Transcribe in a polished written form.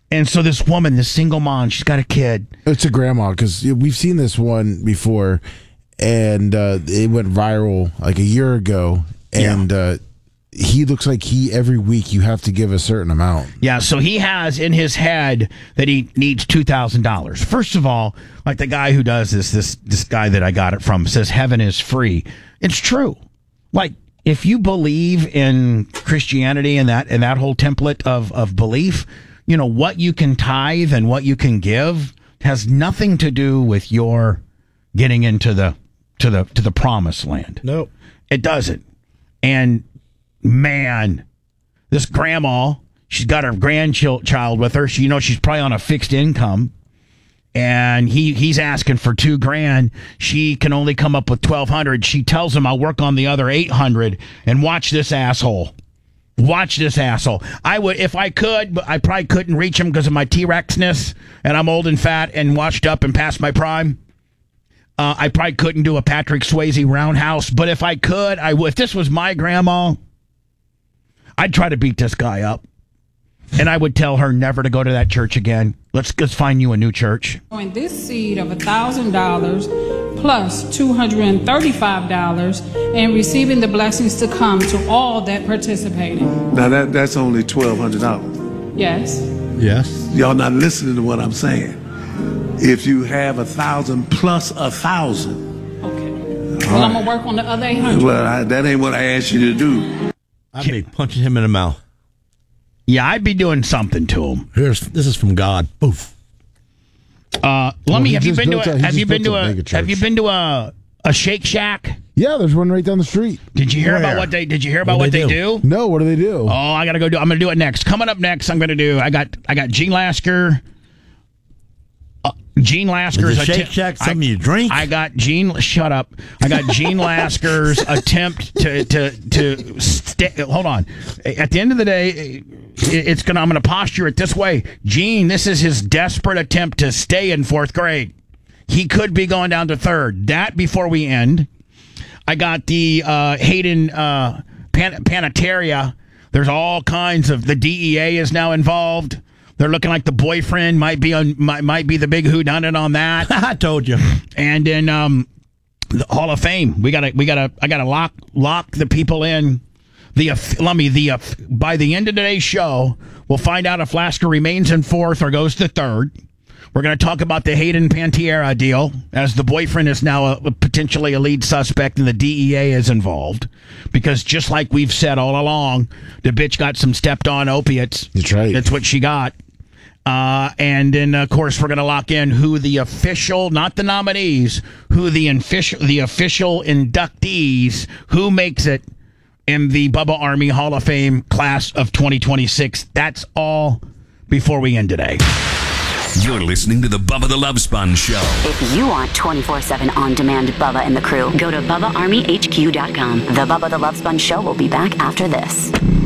And so this woman, this single mom, she's got a kid. It's a grandma, because we've seen this one before, and it went viral like a year ago. And he looks like every week you have to give a certain amount. Yeah, so he has in his head that he needs $2,000. First of all, like the guy who does this guy that I got it from says heaven is free. It's true. Like, if you believe in Christianity and that whole template of belief, you know, what you can tithe and what you can give has nothing to do with your getting into the promised land. Nope. It doesn't. And man, this grandma, she's got her grandchild with her. She's probably on a fixed income, and he's asking for $2,000. She can only come up with $1,200. She tells him, "I'll work on the other $800." And watch this asshole. Watch this asshole. I would, if I could, but I probably couldn't reach him because of my T-Rexness, and I'm old and fat and washed up and past my prime. I probably couldn't do a Patrick Swayze roundhouse, but if I could, I would. If this was my grandma, I'd try to beat this guy up, and I would tell her never to go to that church again. Let's find you a new church. This seed of $1,000 plus $235 and receiving the blessings to come to all that participated. Now that's only $1,200. Yes. Yes. Y'all not listening to what I'm saying. If you have 1,000 plus 1,000. Okay. Well, I'm gonna work on the other 800. Well, that ain't what I asked you to do. I'd be punching him in the mouth. Yeah, I'd be doing something to him. This is from God. Poof. Have you been to a Shake Shack? Yeah, there's one right down the street. Did you hear about what they do? No, what do they do? Oh, I gotta go do. I'm gonna do it next. Coming up next, I'm gonna do. I got Gene Lasker. Gene Lasker's Shake Shack. Something you drink? I got Gene. Shut up. I got Gene Lasker's attempt to stay. Hold on. At the end of the day, I'm gonna posture it this way. Gene, this is his desperate attempt to stay in fourth grade. He could be going down to third. That before we end. I got the Hayden Panettiere. There's all kinds of. The DEA is now involved. They're looking like the boyfriend might be the big whodunit on that. I told you. And then the Hall of Fame. I gotta lock the people in. By the end of today's show, we'll find out if Lasker remains in fourth or goes to third. We're going to talk about the Hayden Panettiere deal, as the boyfriend is now potentially a lead suspect and the DEA is involved. Because just like we've said all along, the bitch got some stepped-on opiates. That's right. That's what she got. And then, of course, we're going to lock in who the official, not the nominees, who the official inductees, who makes it in the Bubba Army Hall of Fame class of 2026. That's all before we end today. You're listening to the Bubba the Love Sponge Show. If you want 24/7 on-demand Bubba and the crew, go to BubbaArmyHQ.com. The Bubba the Love Sponge Show will be back after this.